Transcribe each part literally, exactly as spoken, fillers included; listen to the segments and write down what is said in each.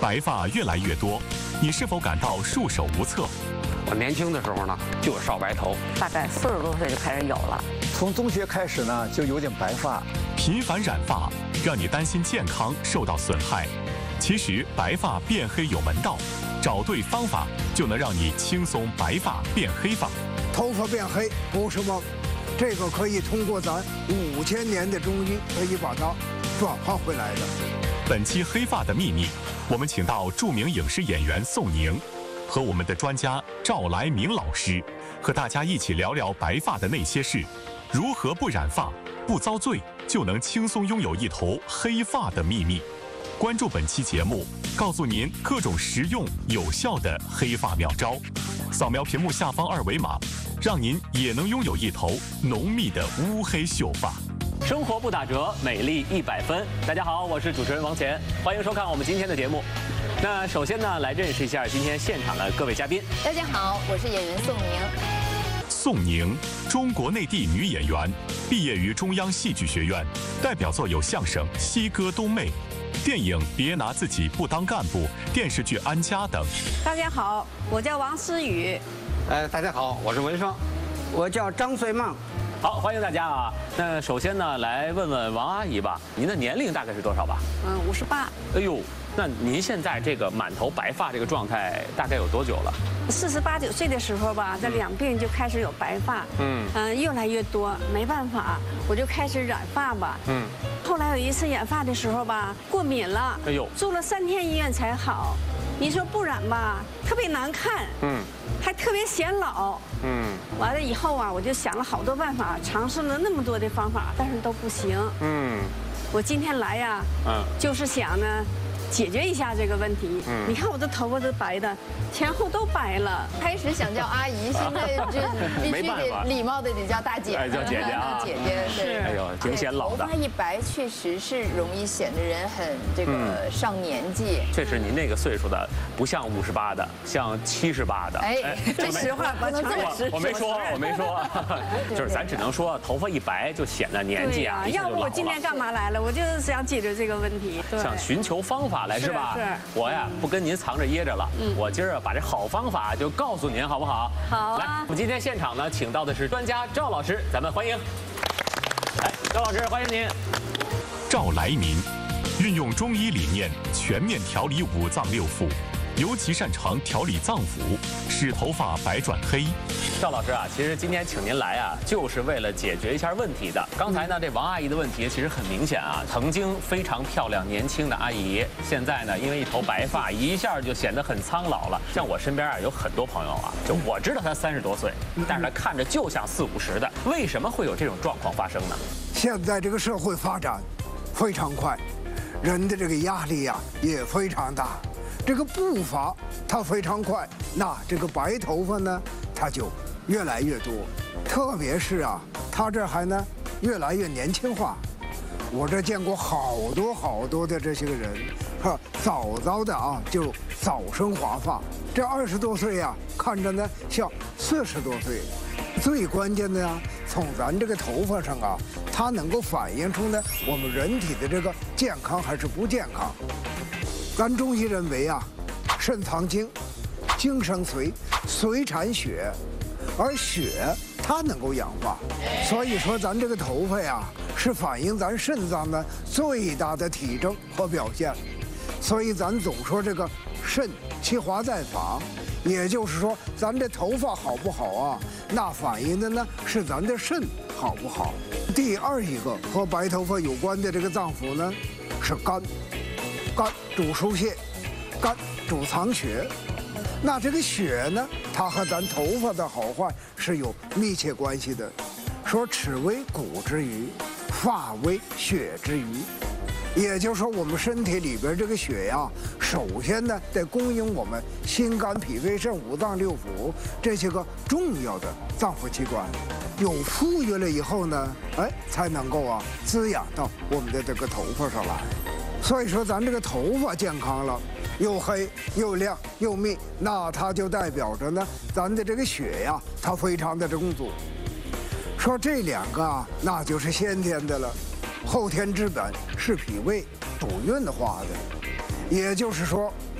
白发越来越多，你是否感到束手无策？ 我年轻的时候呢，就有少白头， 大概四十多岁就开始有了。 从中学开始呢，就有点白发。 频繁染发，让你担心健康受到损害。其实白发变黑有门道，找对方法就能让你轻松白发变黑发。 头发变黑不是梦，这个可以通过咱五千年的中医可以把它转化回来的。 本期黑发的秘密，我们请到著名影视演员宋宁，和我们的专家赵来明老师，和大家一起聊聊白发的那些事，如何不染发、不遭罪，就能轻松拥有一头黑发的秘密。关注本期节目，告诉您各种实用有效的黑发妙招。扫描屏幕下方二维码，让您也能拥有一头浓密的乌黑秀发。 生活不打折，美丽一百分。大家好，我是主持人王乾，欢迎收看我们今天的节目。那首先呢，来认识一下今天现场的各位嘉宾。 大家好，我是演员宋宁。 宋宁，中国内地女演员，毕业于中央戏剧学院，代表作有相声《西歌冬妹》、电影《别拿自己不当干部》、电视剧《安家》等。 大家好，我叫王思雨。 呃，大家好，我是文双， 我叫张穗梦。 好，欢迎大家啊！那首先呢，来问问王阿姨吧，您的年龄大概是多少吧？ 嗯，五十八。 哎呦，那您现在这个满头白发这个状态大概有多久了？ 四十八九岁的时候吧，这两鬓就开始有白发，嗯嗯、呃，越来越多，没办法，我就开始染发吧，嗯。后来有一次染发的时候吧，过敏了，哎呦，住了三天医院才好。你说不染吧，特别难看，嗯，还特别显老，嗯。完了以后啊，我就想了好多办法，尝试了那么多的方法，但是都不行，嗯。我今天来呀，嗯，就是想呢，解决一下这个问题。嗯，你看我的头发都白的，前后都白了。 开始想叫阿姨，现在就必须得礼貌的得叫大姐， 哎，叫姐姐啊， 姐姐是。 哎呦，挺显老的。 头发一白，确实是容易显得人很这个上年纪。 确实，您那个岁数的不像五十八的，像七十八的。 哎，这实话不能这么说。 我没说，我没说，就是咱只能说头发一白就显得年纪啊。 要不我今天干嘛来了？我就是想解决这个问题， 想寻求方法来是吧？是。我呀，不跟您藏着掖着了，我今儿把这好方法就告诉您，好不好？ 好。 来，我们今天现场呢，请到的是专家赵老师，咱们欢迎。来，赵老师，欢迎您。 赵来明，运用中医理念全面调理五脏六腑，尤其擅长调理脏腑，使头发白转黑。 赵老师啊，其实今天请您来啊，就是为了解决一下问题的。刚才呢，这王阿姨的问题其实很明显啊，曾经非常漂亮年轻的阿姨，现在呢，因为一头白发，一下就显得很苍老了。像我身边啊，有很多朋友啊，就我知道他三十多岁，但是他看着就像四五十的，为什么会有这种状况发生呢？ 现在这个社会发展非常快，人的这个压力呀、也非常大，这个步伐它非常快，那这个白头发呢，它就越来越多，特别是啊，他这还呢越来越年轻化。我这见过好多好多的这些个人，哈，早早的啊就早生华发，这二十多岁呀、啊，看着呢像四十多岁。最关键的呀，从咱这个头发上啊，它能够反映出呢我们人体的这个健康还是不健康。咱中医认为啊，肾藏精，精生髓，髓产血。而血它能够氧化，所以说咱这个头发呀，是反映咱肾脏的最大的体征和表现。所以咱总说这个肾其华在发，也就是说咱这头发好不好啊，那反映的呢是咱的肾好不好。第二一个和白头发有关的这个脏腑呢，是肝。肝主疏泄，肝主藏血。那这个血呢，它和咱头发的好坏是有密切关系的。说齿为骨之余，发为血之余，也就是说我们身体里边这个血呀，首先呢得供应我们心肝脾肺肾五脏六腑这些个重要的脏腑器官，有富裕了以后呢，哎，才能够啊滋养到我们的这个头发上来。所以说咱这个头发健康了，又黑又亮又密，那它就代表着呢，咱的这个血呀，它非常的充足。说这两个啊，那就是先天的了，后天之本是脾胃主运化的。也就是说，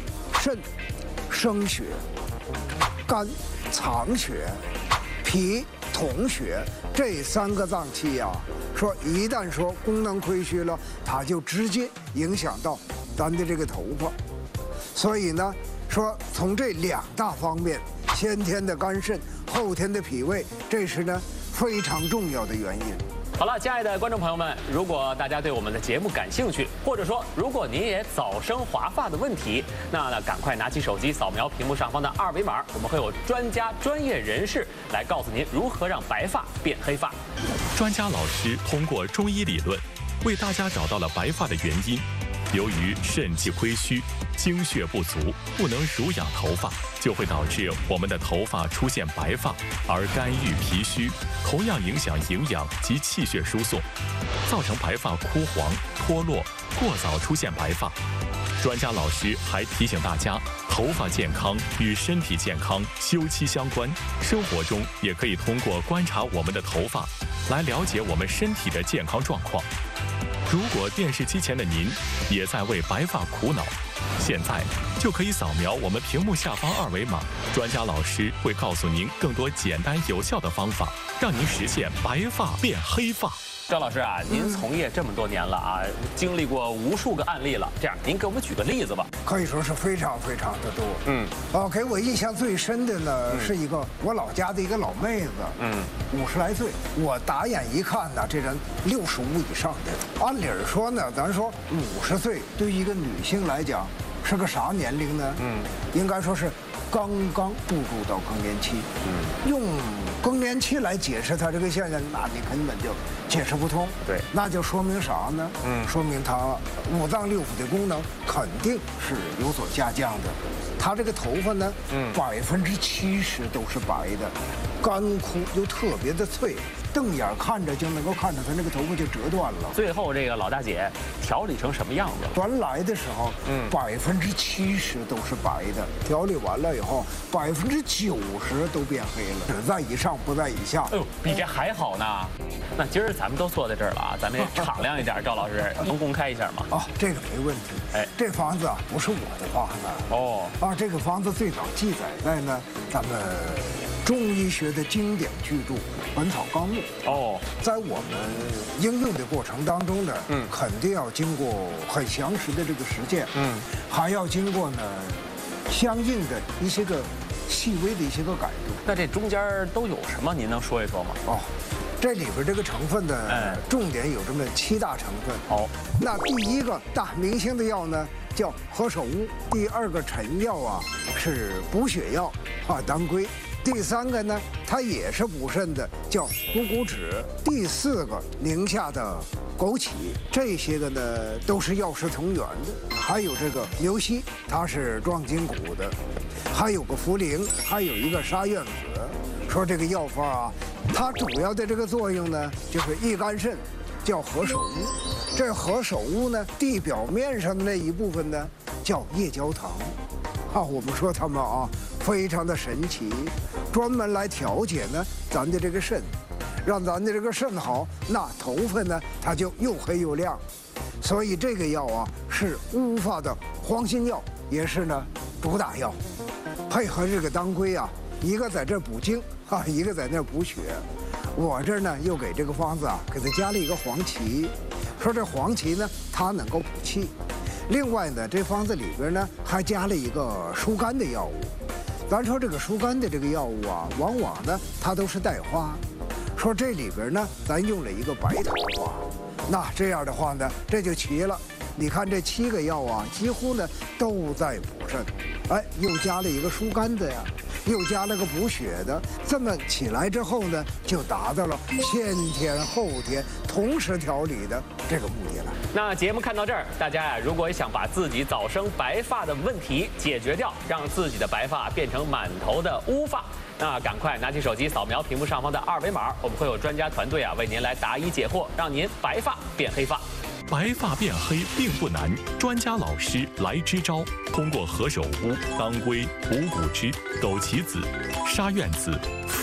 肾生血，肝藏血，脾统血，这三个脏器呀、啊，说一旦说功能亏虚了，它就直接影响到咱的这个头发。所以呢，说从这两大方面，先天的肝肾，后天的脾胃，这是呢非常重要的原因。 好了，亲爱的观众朋友们，如果大家对我们的节目感兴趣，或者说如果您也早生华发的问题，那呢赶快拿起手机扫描屏幕上方的二维码，我们会有专家专业人士来告诉您如何让白发变黑发。 专家老师通过中医理论，为大家找到了白发的原因。由于肾气亏虚，精血不足，不能濡养头发，就会导致我们的头发出现白发，而肝郁脾虚同样影响营养及气血输送，造成白发枯黄、脱落，过早出现白发。专家老师还提醒大家，头发健康与身体健康休戚相关，生活中也可以通过观察我们的头发，来了解我们身体的健康状况。如果电视机前的您也在为白发苦恼，现在就可以扫描我们屏幕下方二维码，专家老师会告诉您更多简单有效的方法，让您实现白发变黑发。 赵老师啊，您从业这么多年了啊，经历过无数个案例了。这样，您给我们举个例子吧。 可以说是非常非常的多。嗯，哦，给我印象最深的呢，嗯、是一个我老家的一个老妹子，嗯，五十来岁。我打眼一看呢，这人六十五以上的。按理说呢，咱说五十岁对于一个女性来讲是个啥年龄呢？嗯，应该说是刚刚步入到更年期。嗯，用更年期来解释它这个现象，那你根本就解释不通。 对， 那就说明啥呢？嗯，说明它五脏六腑的功能肯定是有所下降的。它这个头发呢，嗯，百分之七十都是白的，干枯又特别的脆，瞪眼看着就能够看着它那个头发就折断了。 最后这个老大姐调理成什么样子了？ 原来的时候，嗯，百分之七十都是白的，调理完了以后，百分之九十都变黑了，只在以上不在以下。 哎呦，比这还好呢。那今儿咱们都坐在这儿了啊，咱们也敞亮一点，赵老师能公开一下吗？ 哦，这个没问题。哎，这房子啊不是我的房子。哦。啊，这个房子最早记载在呢咱们中医学的经典巨著《本草纲目》。哦。在我们应用的过程当中呢，嗯，肯定要经过很详实的这个实践，嗯，还要经过呢相应的一些个细微的一些个改动。 那这中间都有什么？您能说一说吗？哦。 这里边这个成分呢，哎，重点有这么七大成分。好，那第一个大明星的药呢，叫何首乌；第二个臣药啊，是补血药啊，当归；第三个呢，它也是补肾的，叫股骨脂；第四个宁夏的枸杞，这些个呢都是药食同源的。还有这个牛膝，它是壮筋骨的；还有个茯苓，还有一个沙苑子。说这个药方啊，它主要的这个作用呢，就是益肝肾，叫何首乌。这何首乌呢，地表面上的那一部分呢，叫夜交糖。啊，我们说它们啊，非常的神奇，专门来调节呢咱的这个肾，让咱的这个肾好，那头发呢它就又黑又亮。所以这个药啊，是乌发的黄心药，也是呢主打药，配合这个当归啊。一个在这补精啊，一个在那补血。我这儿呢又给这个方子啊，给它加了一个黄芪，说这黄芪呢它能够补气。另外呢，这方子里边呢还加了一个疏肝的药物。咱说这个疏肝的这个药物啊，往往呢它都是带花。说这里边呢，咱用了一个白桃花。那这样的话呢，这就齐了。你看这七个药啊，几乎呢都在补肾。哎，又加了一个疏肝的呀。又加了个补血的，这么起来之后呢，就达到了先天后天同时调理的这个目的了。 那节目看到这儿，大家呀，如果想把自己早生白发的问题解决掉，让自己的白发变成满头的乌发，那赶快拿起手机扫描屏幕上方的二维码，我们会有专家团队啊为您来答疑解惑，让您白发变黑发。 白发变黑并不难，专家老师来支招。通过何首乌、当归、五谷枝、枸杞子、沙苑子、茯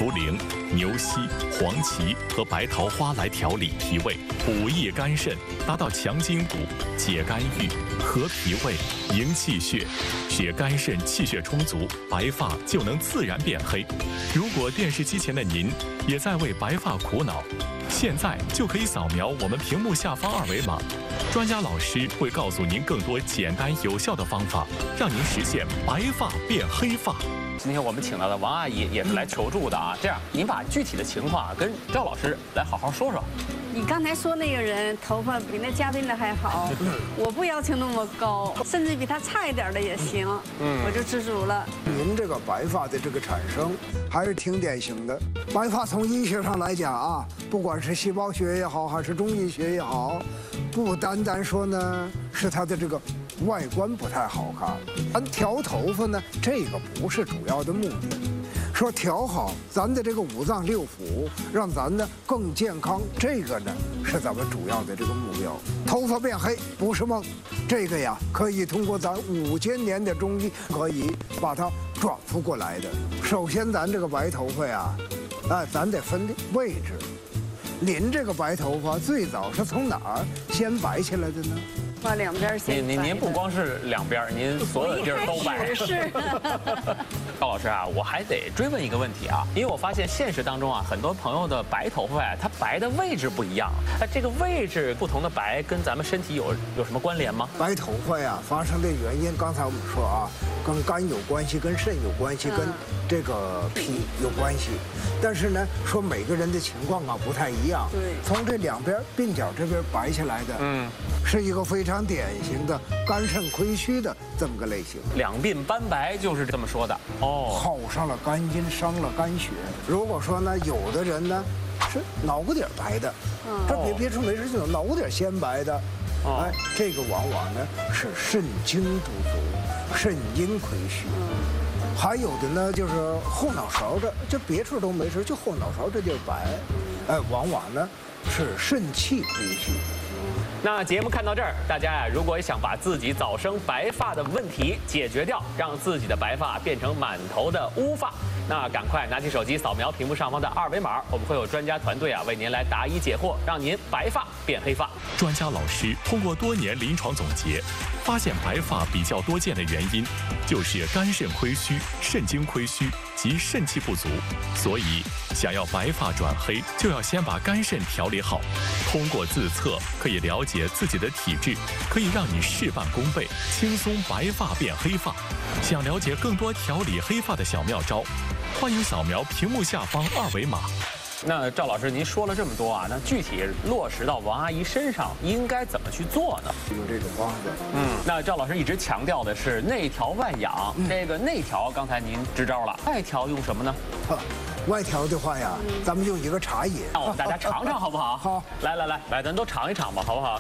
茯苓、牛膝、黄芪和白桃花来调理脾胃，补益肝肾，达到强筋骨、解肝郁、和脾胃、营气血，使肝肾气血充足，白发就能自然变黑。如果电视机前的您也在为白发苦恼，现在就可以扫描我们屏幕下方二维码，专家老师会告诉您更多简单有效的方法，让您实现白发变黑发。 今天我们请到的王阿姨也是来求助的啊。这样，您把具体的情况跟赵老师来好好说说。 你刚才说那个人头发比那嘉宾的还好，我不要求那么高，甚至比他差一点的也行，我就知足了。 您这个白发的这个产生还是挺典型的。白发从医学上来讲啊，不管是细胞学也好，还是中医学也好，不单单说呢是它的这个外观不太好看，咱调头发呢，这个不是主要的目的。说调好咱的这个五脏六腑，让咱呢更健康，这个呢是咱们主要的这个目标。头发变黑不是梦，这个呀可以通过咱五千年的中医可以把它转复过来的。首先咱这个白头发呀，哎，咱得分位置。您这个白头发最早是从哪儿先白起来的呢？ 把两边先。 您您您不光是两边，您所有的地儿都白。 是。 高老师啊，我还得追问一个问题啊，因为我发现现实当中啊，很多朋友的白头发呀，它白的位置不一样。那这个位置不同的白，跟咱们身体有有什么关联吗？ 白头发呀，发生的原因，刚才我们说啊，跟肝有关系，跟肾有关系，跟这个脾有关系。但是呢，说每个人的情况啊不太一样。 对。从这两边鬓角这边白下来的，嗯，是一个非常典型的肝肾亏虚的这么个类型。 两鬓斑白就是这么说的哦， 耗上了肝阴，伤了肝血。如果说呢，有的人呢是脑瓜顶白的，这别别处没事就脑瓜顶先白的，哎，这个往往呢是肾精不足，肾阴亏虚。还有的呢就是后脑勺这，这别处都没事，就后脑勺这地儿白，哎，往往呢是肾气亏虚。 那节目看到这儿，大家呀，如果想把自己早生白发的问题解决掉，让自己的白发变成满头的乌发，那赶快拿起手机扫描屏幕上方的二维码，我们会有专家团队啊为您来答疑解惑，让您白发变黑发。 专家老师通过多年临床总结，发现白发比较多见的原因就是肝肾亏虚、肾精亏虚及肾气不足，所以想要白发转黑，就要先把肝肾调理好。通过自测可以了解自己的体质，可以让你事半功倍，轻松白发变黑发。想了解更多调理黑发的小妙招，欢迎扫描屏幕下方二维码。 那赵老师，您说了这么多啊，那具体落实到王阿姨身上应该怎么去做呢？ 用这种方子。 嗯，那赵老师一直强调的是内调外养，嗯、这个内调刚才您支招了，外调用什么呢？ 外调的话呀，咱们用一个茶饮， 让我们大家尝尝好不好？ 好， 来来来来，咱都尝一尝吧，好不好？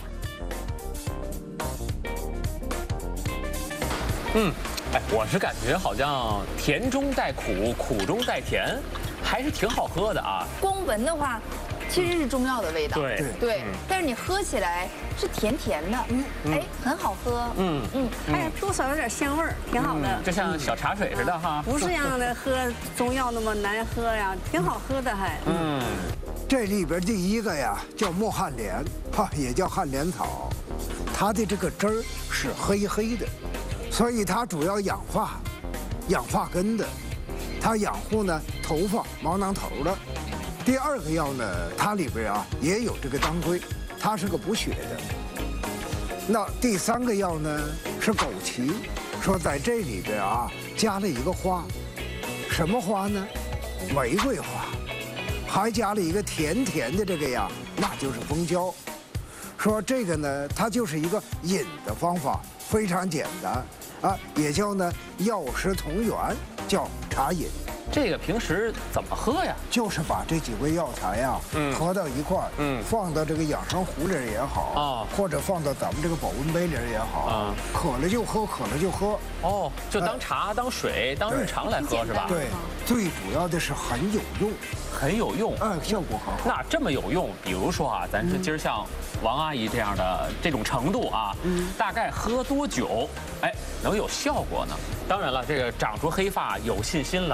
嗯，哎，我是感觉好像甜中带苦，苦中带甜，还是挺好喝的啊。 光闻的话，其实是中药的味道。 对对，嗯、但是你喝起来是甜甜的，嗯，哎，很好喝。嗯嗯，哎，多少有点香味儿，挺好的。 嗯、就像小茶水似的哈。 不是让的喝中药那么难喝呀，挺好喝的还。嗯， 这里边第一个呀叫墨旱莲，哈，也叫旱莲草，它的这个汁儿是黑黑的。所以它主要养发，养发根的，它养护呢头发毛囊头的。第二个药呢，它里边啊也有这个当归，它是个补血的。那第三个药呢是枸杞，说在这里边啊加了一个花，什么花呢？玫瑰花，还加了一个甜甜的这个呀，那就是蜂胶。说这个呢，它就是一个饮的方法，非常简单。啊，也叫呢药食同源，叫茶饮。 这个平时怎么喝呀？ 就是把这几味药材呀，嗯，合到一块儿，嗯，放到这个养生壶里也好，啊，或者放到咱们这个保温杯里也好，啊，渴了就喝，渴了就喝。 哦，就当茶、呃、当水、当日常来喝是吧？ 对，最主要的是很有用， 很有用， 嗯，效果很好。 那这么有用，比如说啊，咱是今儿像王阿姨这样的这种程度啊，嗯，大概喝多久，哎，能有效果呢？当然了，这个长出黑发有信心了，但是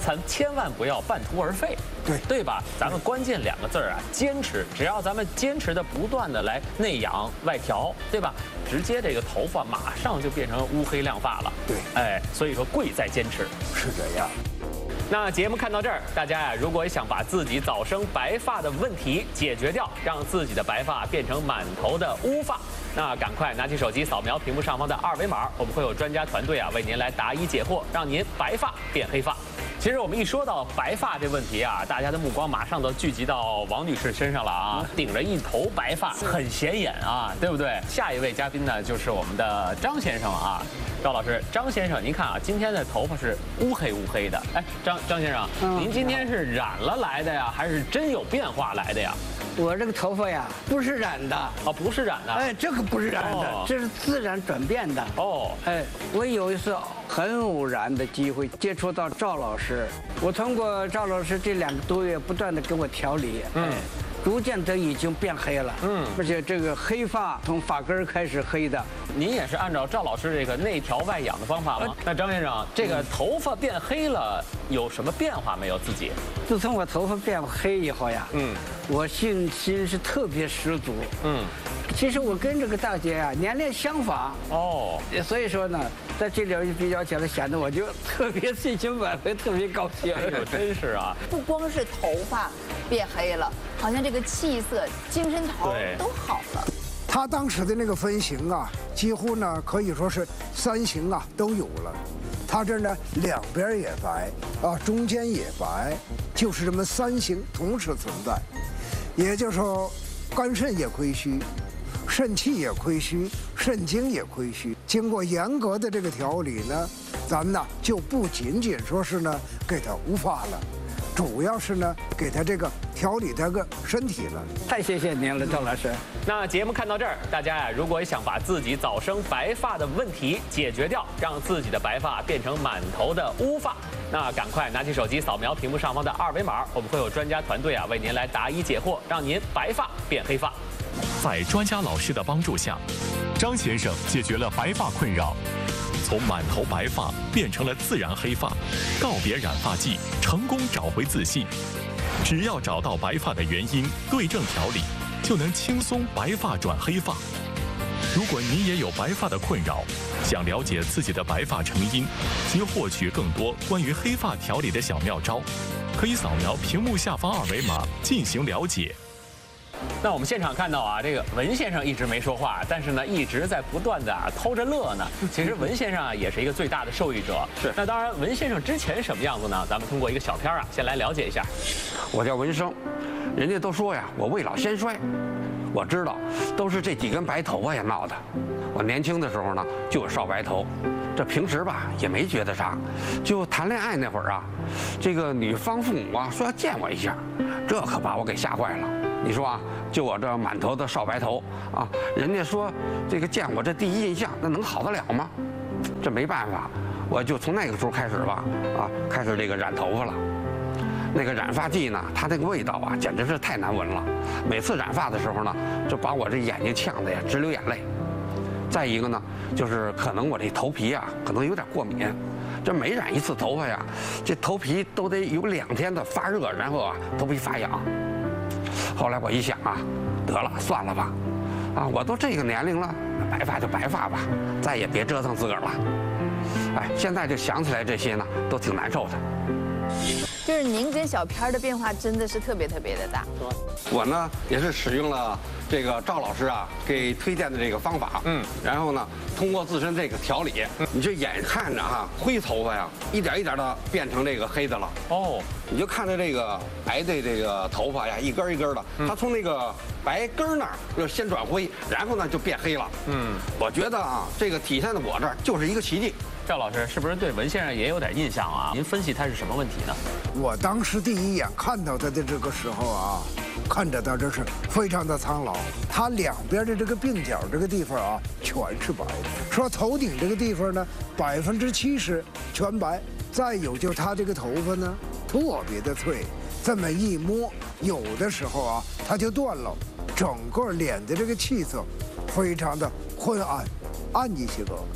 咱千万不要半途而废， 对对吧？咱们关键两个字儿啊，坚持。只要咱们坚持的不断的来内养外调，对吧？直接这个头发马上就变成乌黑亮发了。 对， 哎，所以说贵在坚持。 是这样。 那节目看到这儿，大家呀，如果想把自己早生白发的问题解决掉，让自己的白发变成满头的乌发，那赶快拿起手机扫描屏幕上方的二维码，我们会有专家团队啊为您来答疑解惑，让您白发变黑发。其实我们一说到白发这问题啊，大家的目光马上都聚集到王女士身上了啊，顶着一头白发，很显眼啊，对不对？下一位嘉宾呢，就是我们的张先生啊。赵老师，张先生，您看啊，今天的头发是乌黑乌黑的。哎，张张先生，嗯、您今天是染了来的呀，还是真有变化来的呀？ 我这个头发呀，不是染的。 哦，不是染的。 哎，这个不是染的，哦、这是自然转变的。哦，哎，我有一次很偶然的机会接触到赵老师，我通过赵老师这两个多月不断的给我调理，嗯。哎逐渐的已经变黑了，嗯，而且这个黑发从发根开始黑的。 您也是按照赵老师这个内调外养的方法吗？那张先生，这个头发变黑了有什么变化没有？自己？ 自从我头发变黑以后呀，嗯，我信心是特别十足，嗯。其实我跟这个大姐啊年龄相仿哦，所以说呢，在这里比较起来，显得我就特别信心满分，特别高兴。 哎呦，真是啊！ 不光是头发变黑了，好像这个气色、精神头都好了。 他当时的那个分型啊，几乎呢可以说是三型啊都有了。他这呢两边也白啊，中间也白，就是这么三型同时存在。也就是说，肝肾也亏虚。肾气也亏虚，肾精也亏虚。经过严格的这个调理呢，咱们呢就不仅仅说是呢给他乌发了，主要是呢给他这个调理他个身体了。 太谢谢您了，赵老师。 那节目看到这儿，大家呀，如果想把自己早生白发的问题解决掉，让自己的白发变成满头的乌发，那赶快拿起手机扫描屏幕上方的二维码，我们会有专家团队啊为您来答疑解惑，让您白发变黑发。 在专家老师的帮助下，张先生解决了白发困扰，从满头白发变成了自然黑发，告别染发剂，成功找回自信。只要找到白发的原因，对症调理，就能轻松白发转黑发。如果您也有白发的困扰，想了解自己的白发成因及获取更多关于黑发调理的小妙招，可以扫描屏幕下方二维码进行了解。 那我们现场看到啊，这个文先生一直没说话，但是呢一直在不断的啊偷着乐呢。其实文先生啊也是一个最大的受益者。是。那当然，文先生之前什么样子呢？咱们通过一个小片啊，先来了解一下。 我叫文生，人家都说呀，我未老先衰。我知道，都是这几根白头发呀闹的。我年轻的时候呢，就有少白头，这平时吧也没觉得啥。就谈恋爱那会儿啊，这个女方父母啊说要见我一下，这可把我给吓坏了。你说啊，就我这满头的少白头啊，人家说这个见我这第一印象，那能好得了吗？这没办法，我就从那个时候开始吧，啊，开始这个染头发了。那个染发剂呢，它那个味道啊，简直是太难闻了。每次染发的时候呢，就把我这眼睛呛得呀直流眼泪。再一个呢，就是可能我这头皮啊，可能有点过敏。这每染一次头发呀，这头皮都得有两天的发热，然后啊，头皮发痒。后来我一想啊，得了，算了吧，啊，我都这个年龄了，白发就白发吧，再也别折腾自个儿了。哎，现在就想起来这些呢，都挺难受的。 就是您跟小片的变化真的是特别特别的大。 我呢也是使用了这个赵老师啊给推荐的这个方法，嗯，然后呢通过自身这个调理，嗯、你就眼看着哈灰头发呀一点一点的变成这个黑的了。哦，你就看着这个白的这个头发呀一根一根的，嗯、它从那个白根那儿就先转灰，然后呢就变黑了。嗯，我觉得啊这个体现在我这儿就是一个奇迹。 赵老师是不是对文先生也有点印象啊？您分析他是什么问题呢？ 我当时第一眼看到他的这个时候啊，看着他这是非常的苍老，他两边的这个鬓角这个地方啊全是白的，说头顶这个地方呢百分之七十全白，再有就他这个头发呢特别的脆，这么一摸，有的时候啊它就断了，整个脸的这个气色非常的昏暗，暗一些个。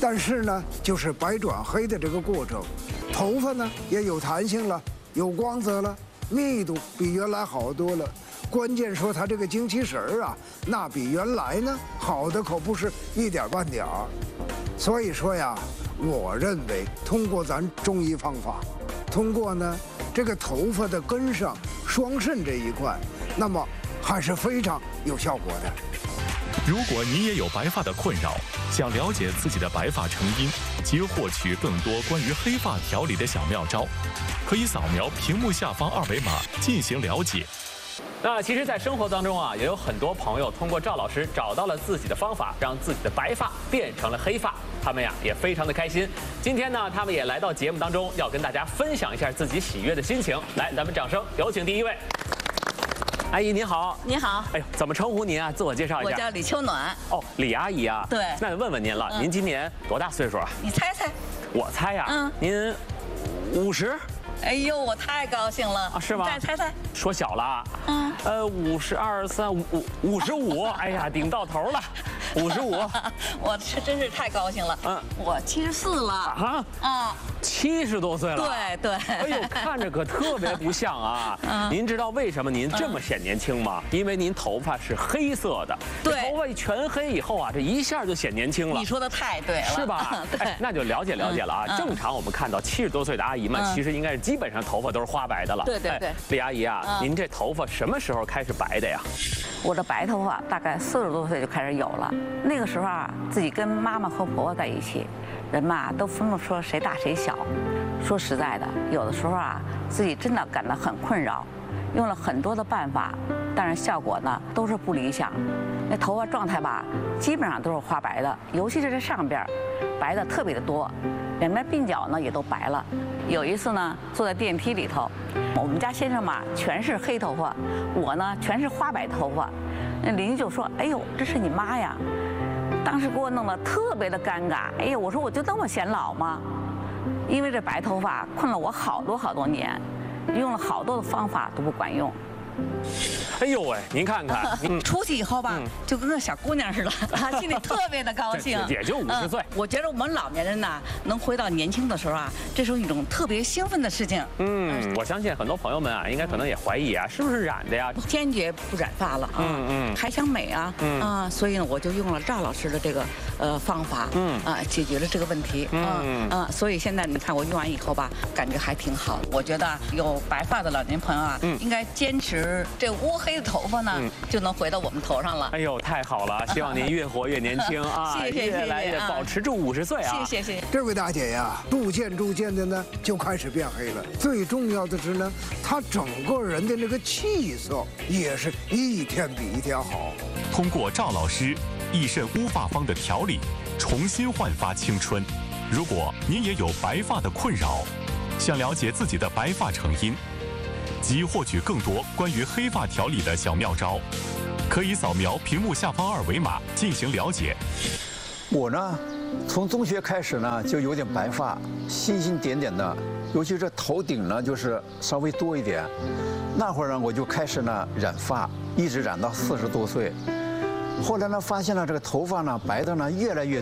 但是呢，就是白转黑的这个过程，头发呢也有弹性了，有光泽了，密度比原来好多了。关键说它这个精气神儿啊，那比原来呢好的可不是一点半点儿。所以说呀，我认为通过咱中医方法，通过呢这个头发的根上双肾这一块，那么还是非常有效果的。 如果你也有白发的困扰，想了解自己的白发成因及获取更多关于黑发调理的小妙招，可以扫描屏幕下方二维码进行了解。 那其实，在生活当中啊，也有很多朋友通过赵老师找到了自己的方法，让自己的白发变成了黑发。他们呀也非常的开心。今天呢，他们也来到节目当中，要跟大家分享一下自己喜悦的心情。来，咱们掌声有请第一位。阿姨您好。 你好。 哎呦，怎么称呼您啊？自我介绍一下。 我叫李秋暖。 哦，李阿姨啊。 对。 那问问您了，嗯、您今年多大岁数啊？ 你猜猜。 我猜呀。嗯。您五十。 哎呦，我太高兴了啊！是吗？ 再猜猜。 说小了。嗯。呃，五十二三五五五十五，哎呀，顶到头了。五十五， 我是真是太高兴了。嗯，我七十四了。啊啊，七十多岁了。 对对。 哎呦，看着可特别不像啊。嗯。您知道为什么您这么显年轻吗？因为您头发是黑色的。 对。 头发一全黑以后啊，这一下就显年轻了。 你说的太对了。 是吧？ 对。 那就了解了解了啊。正常我们看到七十多岁的阿姨们，其实应该是基本上头发都是花白的了。 对对对。 李阿姨啊，您这头发什么时候开始白的呀？ 我的白头发大概四十多岁就开始有了。那个时候啊，自己跟妈妈和婆婆在一起，人嘛都分不出谁大谁小。说实在的，有的时候啊，自己真的感到很困扰，用了很多的办法，但是效果呢都是不理想。那头发状态吧，基本上都是花白的，尤其是这上边，白的特别的多，两边鬓角呢也都白了。有一次呢，坐在电梯里头，我们家先生嘛全是黑头发，我呢全是花白头发。那邻居就说：“哎呦，这是你妈呀！”当时给我弄得特别的尴尬。哎呀，我说我就那么显老吗？因为这白头发困了我好多好多年，用了好多的方法都不管用。 哎呦喂，您看看， 嗯、出去以后吧，嗯、就跟个小姑娘似的，心里特别的高兴。 也就五十岁、嗯。 我觉得我们老年人呐，能回到年轻的时候啊，这是一种特别兴奋的事情。 嗯，我相信很多朋友们啊，应该可能也怀疑啊，是不是染的呀？ 坚决不染发了啊，嗯嗯，还想美啊，嗯啊，所以呢，我就用了赵老师的这个呃方法，嗯啊，解决了这个问题。嗯啊，所以现在你看我用完以后吧，感觉还挺好。我觉得有白发的老年朋友啊，嗯，应该坚持这乌黑。黑的头发呢，嗯、就能回到我们头上了。 哎呦，太好了！希望您越活越年轻啊， 谢谢越来越保持住五十岁啊！ 谢谢谢谢。 这位大姐呀，逐渐逐渐的呢，就开始变黑了。最重要的是呢，她整个人的那个气色也是一天比一天好。 通过赵老师益肾乌发方的调理，重新焕发青春。如果您也有白发的困扰，想了解自己的白发成因，及获取更多关于黑发调理的小妙招，可以扫描屏幕下方二维码进行了解。 我呢，从中学开始呢就有点白发，星星点点的，尤其是头顶呢就是稍微多一点。那会儿呢我就开始呢染发，一直染到四十多岁。后来呢发现了这个头发呢白的呢越来越